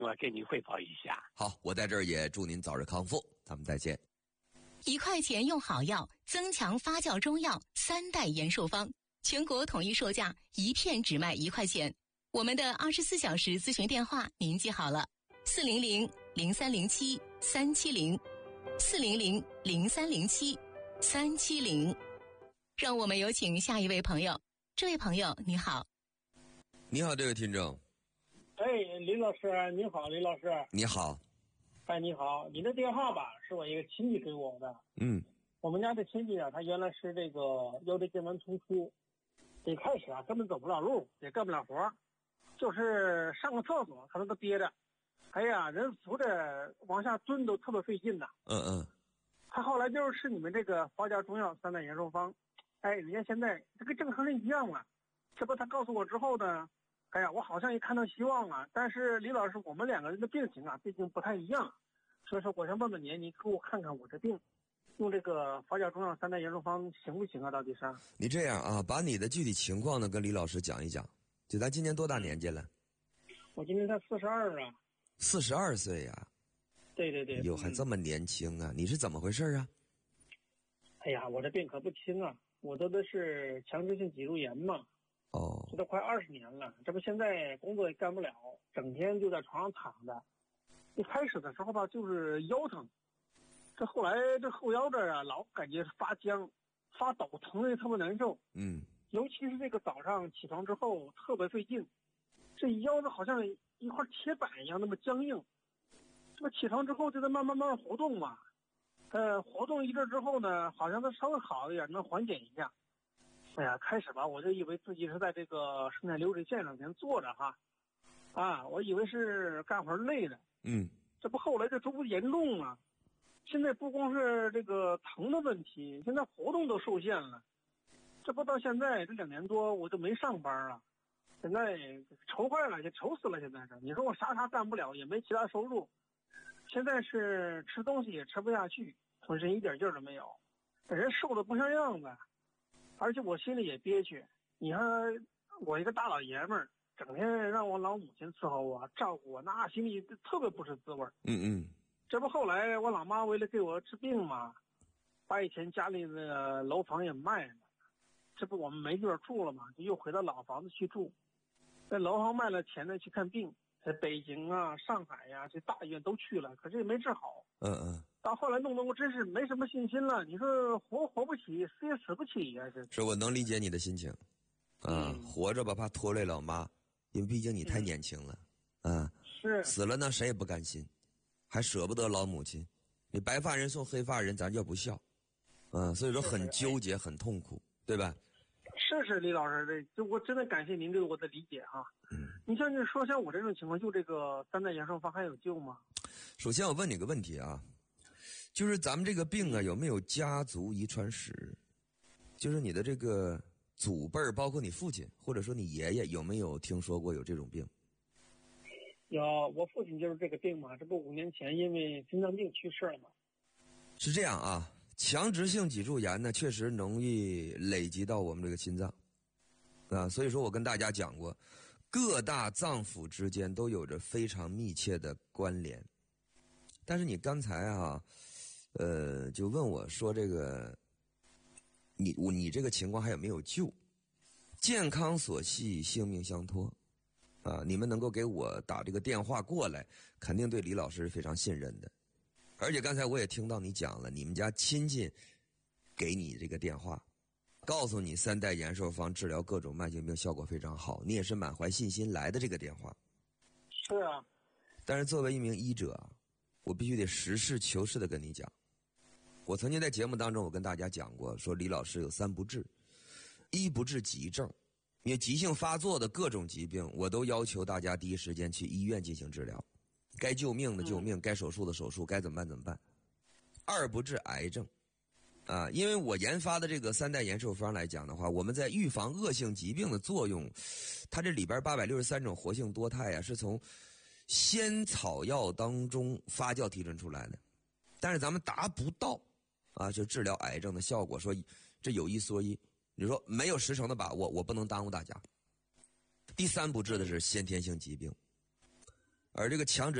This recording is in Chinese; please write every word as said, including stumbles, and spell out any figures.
我给您汇报一下。 好，我在这儿也祝您早日康复，咱们再见。 一块钱用好药，增强发酵中药三代延寿方，全国统一售价，一片只卖一块钱。我们的二十四小时咨询电话您记好了：四零零零三零七三七零，四零零零三零七三七零。让我们有请下一位朋友。这位朋友你好。 你好，这位听众。 哎，林老师你好，林老师你好。 哎，你好，你的电话吧是我一个亲戚给我的。 嗯， 我们家的亲戚啊，他原来是这个腰椎间盘突出，一开始啊根本走不了路，也干不了活，就是上个厕所他都憋着，哎呀，人扶着往下蹲都特别费劲呐。 嗯嗯。 他后来就是吃你们这个发酵中药三代延寿方，哎，人家现在这跟正常人一样了。这不他告诉我之后呢，哎呀，我好像也看到希望了。但是李老师，我们两个人的病情啊，毕竟不太一样，所以说我想问问您，你给我看看我这病，用这个发酵中药三代延寿方行不行啊？到底是？ 你这样啊，把你的具体情况呢跟李老师讲一讲。就咱今年多大年纪了？ 我今年才四十二啊。 四十二岁呀？ 对对对。 哟，还这么年轻啊！你是怎么回事啊？ 哎呀，我这病可不轻啊！我得的是强直性脊柱炎嘛。 哦。 这都快二十年了，这不现在工作也干不了，整天就在床上躺着。一开始的时候吧，就是腰疼，这后来这后腰这儿啊，老感觉发僵、发抖，疼的特别难受。 嗯。 尤其是这个早上起床之后特别费劲，这腰子好像一块铁板一样那么僵硬。这么起床之后就在慢慢慢慢活动嘛，呃，活动一阵之后呢，好像它稍微好一点，能缓解一下。哎呀，开始吧，我就以为自己是在这个生产流水线上前坐着哈，啊，我以为是干活累的。 嗯。 这不后来就逐步严重了，现在不光是这个疼的问题，现在活动都受限了。这不到现在这两年多，我就没上班了，现在愁坏了，也愁死了。现在是，你说我啥啥干不了，也没其他收入，现在是吃东西也吃不下去，浑身一点劲儿都没有，人瘦的不像样子，而且我心里也憋屈。你看我一个大老爷们儿，整天让我老母亲伺候我、照顾我，那心里特别不是滋味。 嗯嗯。 这不后来我老妈为了给我治病嘛，把以前家里的楼房也卖了，这不我们没地方住了嘛，就又回到老房子去住。在楼房卖了钱呢，去看病，在北京啊、上海呀、啊，这大医院都去了，可是也没治好。 嗯嗯。 到后来弄得我真是没什么信心了。你说活活不起，死也死不起呀、啊！这是我能理解你的心情，啊，嗯、活着吧怕拖累老妈，因为毕竟你太年轻了，嗯、啊， 是死了呢谁也不甘心，还舍不得老母亲，你白发人送黑发人，咱叫不孝，嗯，所以说很纠结，很痛苦，对吧？ 是是，李老师，这就我真的感谢您对我的理解哈。嗯，你像你说像我这种情况，就这个三代延寿方还有救吗？ 首先我问你个问题啊，就是咱们这个病啊有没有家族遗传史？就是你的这个祖辈儿，包括你父亲或者说你爷爷，有没有听说过有这种病？ 有，我父亲就是这个病嘛，这不五年前因为心脏病去世了嘛。 是这样啊。强直性脊柱炎呢，确实容易累积到我们这个心脏，啊，所以说我跟大家讲过，各大脏腑之间都有着非常密切的关联。但是你刚才啊，呃，就问我说这个，你我你这个情况还有没有救？健康所系，性命相托，啊，你们能够给我打这个电话过来，肯定对李老师是非常信任的。而且刚才我也听到你讲了，你们家亲戚给你这个电话，告诉你三代延寿方治疗各种慢性病效果非常好，你也是满怀信心来的这个电话。 是啊。 但是作为一名医者，我必须得实事求是的跟你讲，我曾经在节目当中我跟大家讲过，说李老师有三不治。一不治急症，因为急性发作的各种疾病，我都要求大家第一时间去医院进行治疗。该救命的救命，该手术的手术，该怎么办怎么办。二不治癌症，啊，因为我研发的这个三代延寿方来讲的话，我们在预防恶性疾病的作用，它这里边八百六十三种活性多肽啊，是从仙草药当中发酵提纯出来的，但是咱们达不到啊，就治疗癌症的效果，说这有一说一，你说没有十成的把握，我不能耽误大家。第三不治的是先天性疾病。 而这个强直